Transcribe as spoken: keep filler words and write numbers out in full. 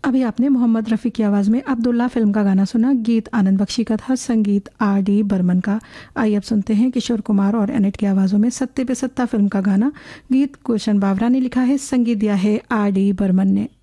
अभी आपने मोहम्मद रफ़ी की आवाज़ में अब्दुल्ला फिल्म का गाना सुना। गीत आनंद बख्शी का था, संगीत आर डी बर्मन का। आइए अब सुनते हैं किशोर कुमार और एनेट की आवाज़ों में सत्ते पे सत्ता फिल्म का गाना। गीत गुलशन बावरा ने लिखा है, संगीत दिया है आर डी बर्मन ने।